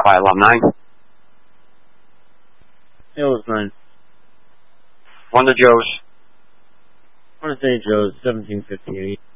Phi alumni. It was nice. One to Joe's. I want to say Joe's 1758.